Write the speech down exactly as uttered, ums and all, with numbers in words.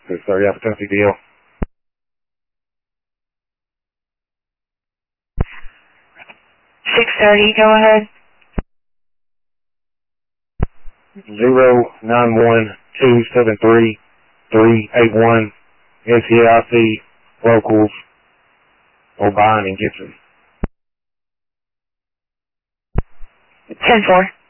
six thirty Alpha Tennessee D L. six thirty, go ahead. Zero nine one two seven three three eight one N C A I C locals O'Brien and Gibson. ten four.